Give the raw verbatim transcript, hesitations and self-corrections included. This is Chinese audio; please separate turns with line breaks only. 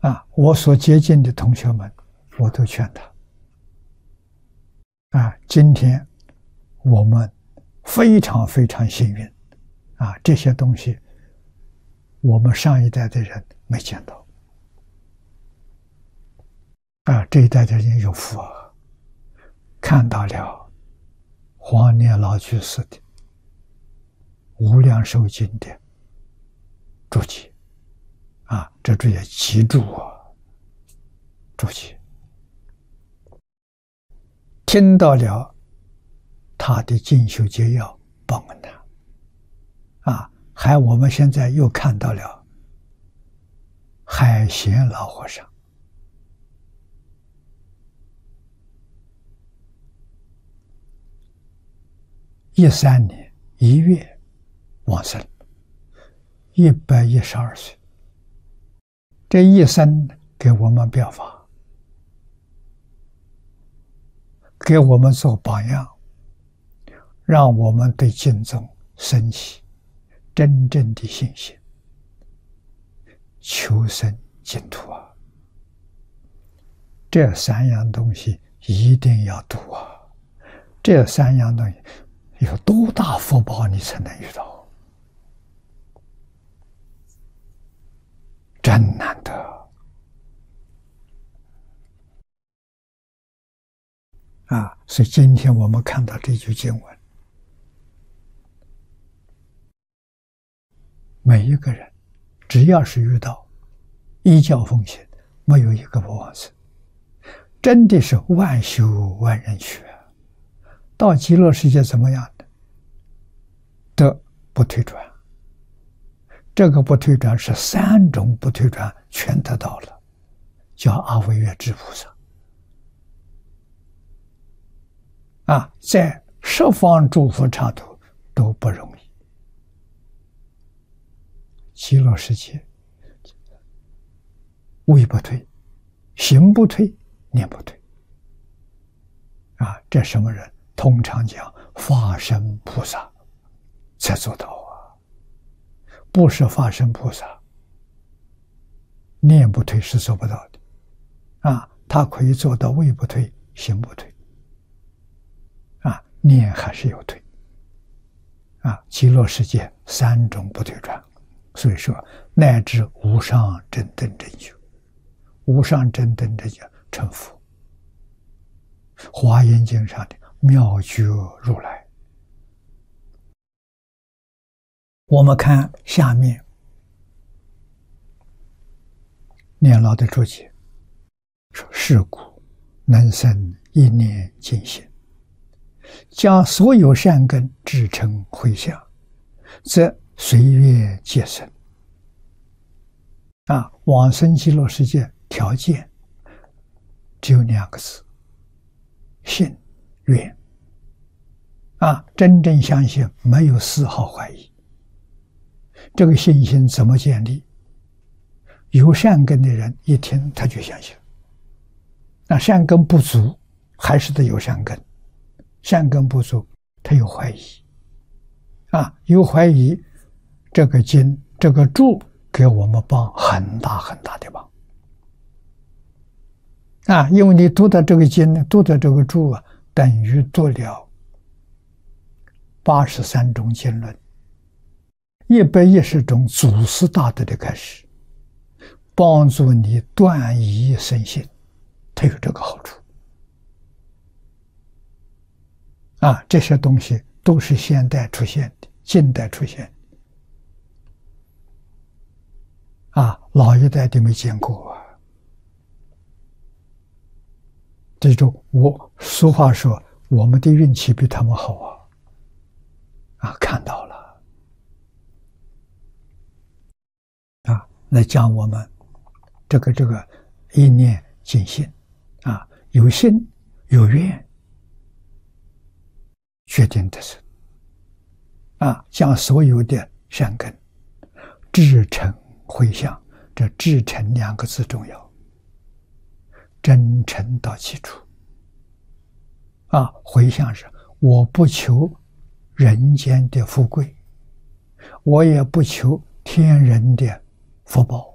啊，我所接近的同学们，我都劝他啊，今天我们非常非常幸运啊，这些东西我们上一代的人没见到啊，这一代的人有福啊，看到了黄念老居士的无量寿经的注解啊，这注解记住啊，注解听到了他的进修节要报恩谈啊，还我们现在又看到了海贤老和尚一三年一月往生，一百一十二岁。这一生给我们表法，给我们做榜样，让我们对经宗升起真正的信心，求生净土啊！这三样东西一定要读啊！这三样东西有多大福报你才能遇到？真难得啊！所以今天我们看到这句经文，每一个人只要是遇到依教奉行，没有一个不往生，真的是万修万人学。到极乐世界怎么样的？得不退转。这个不退转是三种不退转全得到了，叫阿惟越致菩萨啊，在十方诸佛刹土都不容易。极乐世界位不退，行不退，念不退啊，这什么人？通常讲法身菩萨才做到啊，不是法身菩萨念不退是做不到的啊，他可以做到位不退，行不退啊，念还是有退啊。极乐世界三种不退转，所以说乃至无上正等正觉，无上正等正觉成佛。华严经上的妙觉如来，我们看下面念老的注解说：是故能生一念净心，将所有善根制成回向，则随愿皆生。啊，往生极乐世界条件只有两个字：信愿。啊，真正相信，没有丝毫怀疑。这个信心怎么建立？有善根的人一听他就相信，那善根不足还是得有善根，善根不足他有怀疑啊，有怀疑，这个经这个注给我们帮很大很大的忙啊，因为你读的这个经读的这个注啊，等于读了八十三种经论，一百一十种祖师大德的开始，帮助你断疑生信，它有这个好处啊。这些东西都是现代出现的，近代出现的啊，老一代都没见过啊。这种我俗话说，我们的运气比他们好啊。啊，看到了啊，来讲我们这个这个一念尽心啊，有心有愿，决定的是啊，将所有的善根至诚回向，这至诚两个字重要，真诚到其处啊，回向是我不求人间的富贵，我也不求天人的福报，